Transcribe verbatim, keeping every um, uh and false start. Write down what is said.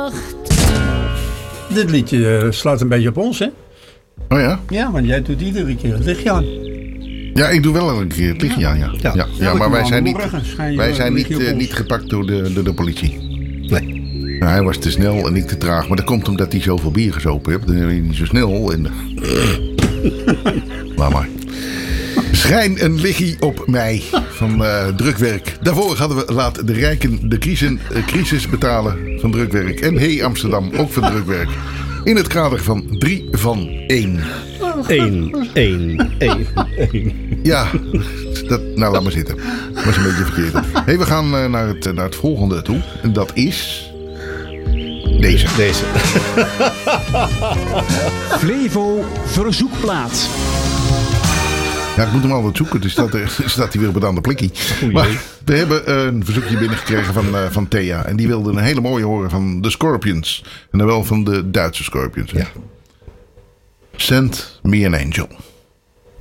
nacht. Dit liedje uh, slaat een beetje op ons, hè? Oh ja? Ja, want jij doet iedere keer het lichtje aan. Ja, ik doe wel elke keer het lichtje aan, ja. Ja, ja, ja maar wij zijn niet, wij zijn niet, uh, niet gepakt door de, door de politie. Nee. Nou, hij was te snel en ik te traag. Maar dat komt omdat hij zoveel bier gezopen heeft. Dan ben je niet zo snel. En... Laat maar. Schijn een liggie op mij van uh, drukwerk. Daarvoor hadden we laat de rijken de crisis, uh, crisis betalen van drukwerk. En Hey Amsterdam ook van drukwerk. In het kader van drie van één. Eén, één, één, één. Ja, dat, nou laat maar zitten. Dat was een beetje verkeerd. Hey, we gaan uh, naar, het, naar het volgende toe. En dat is... Deze. Deze. Flevo verzoekplaat. Ja, ik moet hem altijd zoeken. Dus staat, er, staat hij weer op het andere plekje. Maar we hebben een verzoekje binnengekregen van, uh, van Thea. En die wilde een hele mooie horen van de Scorpions. En dan wel van de Duitse Scorpions. Ja. Send me an angel.